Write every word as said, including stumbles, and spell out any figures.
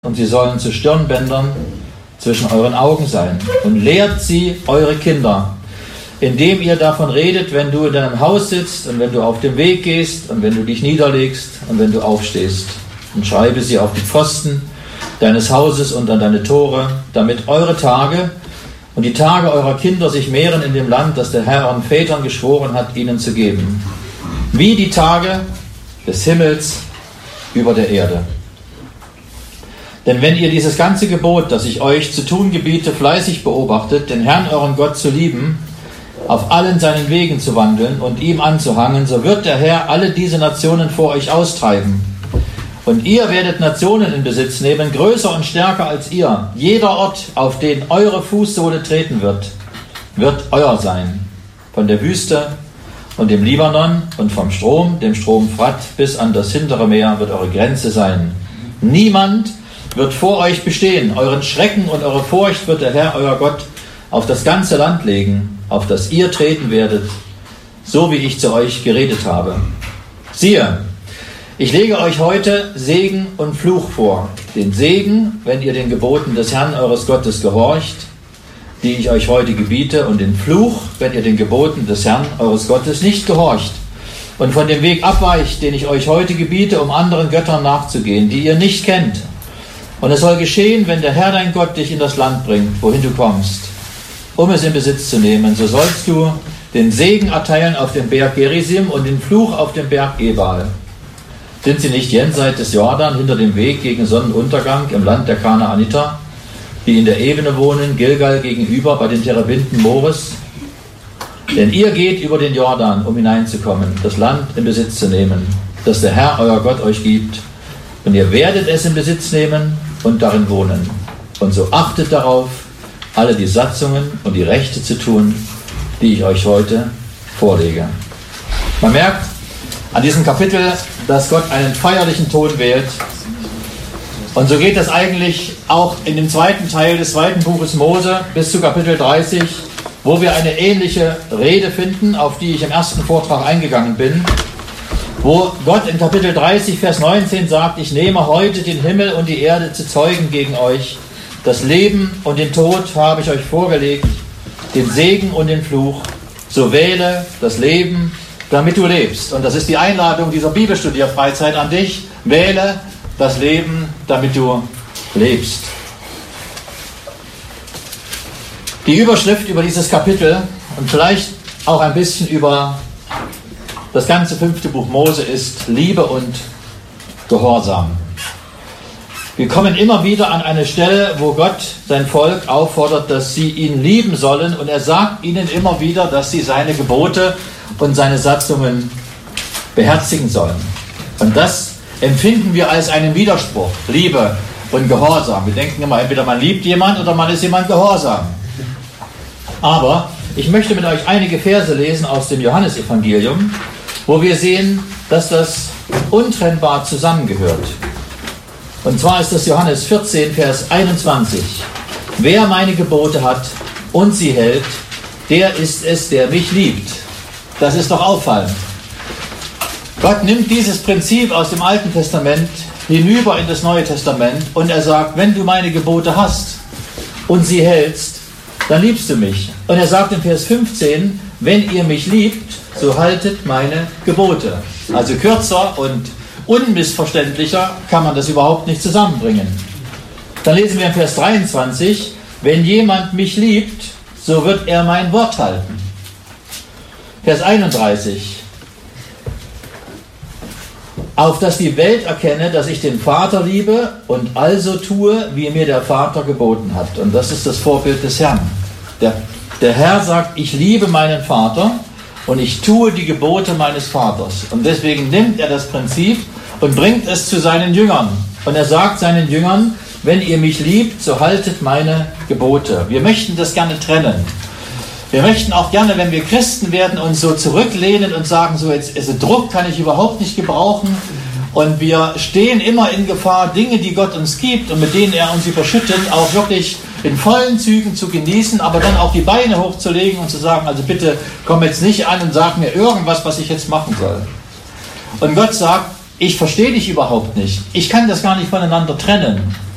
und sie sollen zu Stirnbändern zwischen euren Augen sein. Und lehrt sie eure Kinder, indem ihr davon redet, wenn du in deinem Haus sitzt und wenn du auf dem Weg gehst und wenn du dich niederlegst und wenn du aufstehst. Und schreibe sie auf die Pfosten deines Hauses und an deine Tore, damit eure Tage und die Tage eurer Kinder sich mehren in dem Land, das der Herr euren Vätern geschworen hat, ihnen zu geben. Wie die Tage des Himmels über der Erde. Denn wenn ihr dieses ganze Gebot, das ich euch zu tun gebiete, fleißig beobachtet, den Herrn euren Gott zu lieben, auf allen seinen Wegen zu wandeln und ihm anzuhangen, so wird der Herr alle diese Nationen vor euch austreiben. Und ihr werdet Nationen in Besitz nehmen, größer und stärker als ihr. Jeder Ort, auf den eure Fußsohle treten wird, wird euer sein. Von der Wüste und dem Libanon und vom Strom, dem Strom Frat, bis an das hintere Meer wird eure Grenze sein. Niemand wird vor euch bestehen. Euren Schrecken und eure Furcht wird der Herr, euer Gott, auf das ganze Land legen, auf das ihr treten werdet, so wie ich zu euch geredet habe. Siehe, ich lege euch heute Segen und Fluch vor. Den Segen, wenn ihr den Geboten des Herrn eures Gottes gehorcht, die ich euch heute gebiete, und den Fluch, wenn ihr den Geboten des Herrn eures Gottes nicht gehorcht und von dem Weg abweicht, den ich euch heute gebiete, um anderen Göttern nachzugehen, die ihr nicht kennt. Und es soll geschehen, wenn der Herr dein Gott dich in das Land bringt, wohin du kommst, um es in Besitz zu nehmen, so sollst du den Segen erteilen auf dem Berg Gerizim und den Fluch auf dem Berg Ebal. Sind sie nicht jenseits des Jordan, hinter dem Weg gegen Sonnenuntergang im Land der Kanaaniter, die in der Ebene wohnen, Gilgal gegenüber bei den Terebinten Mores? Denn ihr geht über den Jordan, um hineinzukommen, das Land in Besitz zu nehmen, das der Herr, euer Gott, euch gibt. Und ihr werdet es in Besitz nehmen und darin wohnen. Und so achtet darauf, alle die Satzungen und die Rechte zu tun, die ich euch heute vorlege. Man merkt an diesem Kapitel, dass Gott einen feierlichen Ton wählt. Und so geht es eigentlich auch in dem zweiten Teil des zweiten Buches Mose bis zu Kapitel dreißig, wo wir eine ähnliche Rede finden, auf die ich im ersten Vortrag eingegangen bin, wo Gott in Kapitel dreißig, Vers neunzehn sagt, ich nehme heute den Himmel und die Erde zu Zeugen gegen euch. Das Leben und den Tod habe ich euch vorgelegt, den Segen und den Fluch. So wähle das Leben, damit du lebst. Und das ist die Einladung dieser Bibelstudierfreizeit an dich. Wähle das Leben, damit du lebst. Die Überschrift über dieses Kapitel und vielleicht auch ein bisschen über das ganze fünfte Buch Mose ist Liebe und Gehorsam. Wir kommen immer wieder an eine Stelle, wo Gott sein Volk auffordert, dass sie ihn lieben sollen, und er sagt ihnen immer wieder, dass sie seine Gebote und seine Satzungen beherzigen sollen. Und das empfinden wir als einen Widerspruch, Liebe und Gehorsam. Wir denken immer, entweder man liebt jemand oder man ist jemand gehorsam. Aber ich möchte mit euch einige Verse lesen aus dem Johannesevangelium, wo wir sehen, dass das untrennbar zusammengehört. Und zwar ist das Johannes vierzehn, Vers einundzwanzig. Wer meine Gebote hat und sie hält, der ist es, der mich liebt. Das ist doch auffallend. Gott nimmt dieses Prinzip aus dem Alten Testament hinüber in das Neue Testament und er sagt, wenn du meine Gebote hast und sie hältst, dann liebst du mich. Und er sagt in Vers fünfzehn, wenn ihr mich liebt, so haltet meine Gebote. Also kürzer und unmissverständlicher kann man das überhaupt nicht zusammenbringen. Dann lesen wir in Vers dreiundzwanzig, wenn jemand mich liebt, so wird er mein Wort halten. Vers einunddreißig, auf dass die Welt erkenne, dass ich den Vater liebe und also tue, wie mir der Vater geboten hat. Und das ist das Vorbild des Herrn. Der, der Herr sagt, ich liebe meinen Vater und ich tue die Gebote meines Vaters. Und deswegen nimmt er das Prinzip und bringt es zu seinen Jüngern. Und er sagt seinen Jüngern, wenn ihr mich liebt, so haltet meine Gebote. Wir möchten das gerne trennen. Wir möchten auch gerne, wenn wir Christen werden, uns so zurücklehnen und sagen, so jetzt, also Druck kann ich überhaupt nicht gebrauchen. Und wir stehen immer in Gefahr, Dinge, die Gott uns gibt und mit denen er uns überschüttet, auch wirklich in vollen Zügen zu genießen, aber dann auch die Beine hochzulegen und zu sagen, also bitte komm jetzt nicht an und sag mir irgendwas, was ich jetzt machen soll. Und Gott sagt, ich verstehe dich überhaupt nicht. Ich kann das gar nicht voneinander trennen.